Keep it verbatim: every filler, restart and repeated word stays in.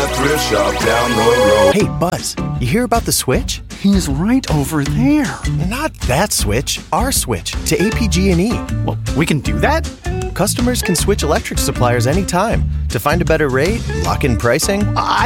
Thrift shop down the road. Hey, Buzz, you hear about the switch? He's right over there. Not that switch, our switch to A P G and E. Well, we can do that? Customers can switch electric suppliers anytime to find a better rate, lock in pricing. I